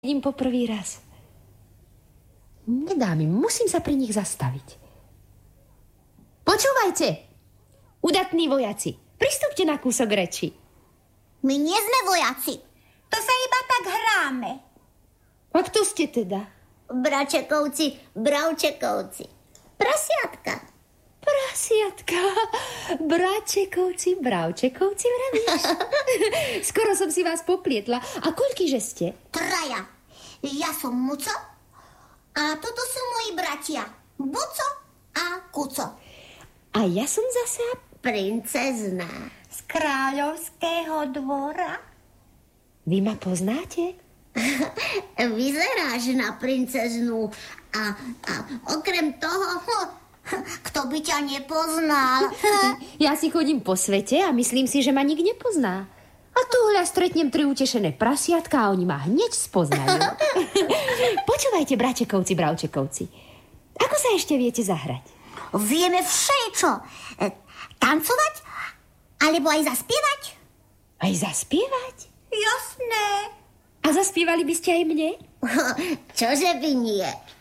Vidím po prvý raz. Nedá mi, musím sa pri nich zastaviť. Počúvajte, udatní vojaci, pristúpte na kúsok reči. My nie sme vojaci, to sa iba tak hráme. A kto ste teda? Bračekovci, bravčekovci, prasiatka. Prasiatka, bračekovci, bravčekovci, vravíš? Skoro som si vás poplietla. A koľkýže ste? 3. Ja som Muco a toto sú moji bratia Buco a Kuco. A ja som zase princezná z kráľovského dvora. Vy ma poznáte? Vyzeráš na princeznú a okrem toho, kto by ťa nepoznal? Ja si chodím po svete a myslím si, že ma nik nepozná. A tu hľa stretnem 3 utešené prasiatka a oni ma hneď spoznajú. Počúvajte, bračekovci, bravčekovci. Ako sa ešte viete zahrať? Vieme všeličo. Tancovať? Alebo aj zaspievať? Aj zaspievať? Jasné. A zaspievali by ste aj mne? Čože by nie?